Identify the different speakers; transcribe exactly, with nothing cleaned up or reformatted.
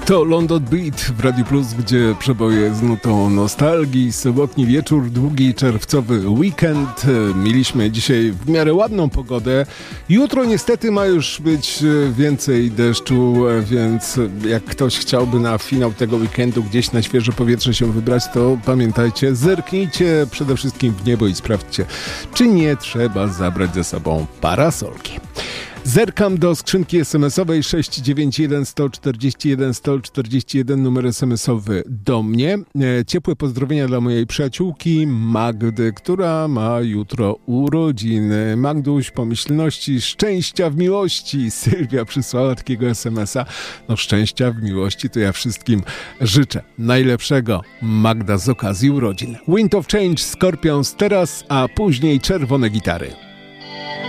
Speaker 1: To London Beat w Radio Plus, gdzie przeboje z nutą nostalgii. Sobotni wieczór, długi czerwcowy weekend. Mieliśmy dzisiaj w miarę ładną pogodę. Jutro niestety ma już być więcej deszczu, więc jak ktoś chciałby na finał tego weekendu gdzieś na świeże powietrze się wybrać, to pamiętajcie, zerknijcie przede wszystkim w niebo i sprawdźcie, czy nie trzeba zabrać ze sobą parasolki. Zerkam do skrzynki es em esowej sześć dziewięć jeden sto czterdzieści jeden sto czterdzieści jeden, numer es em esowy do mnie. Ciepłe pozdrowienia dla mojej przyjaciółki Magdy, która ma jutro urodziny. Magduś, pomyślności, szczęścia w miłości. Sylwia przysłała takiego es em esa. No szczęścia w miłości to ja wszystkim życzę najlepszego. Magda z okazji urodzin. Wind of Change, Scorpions teraz, a później Czerwone Gitary.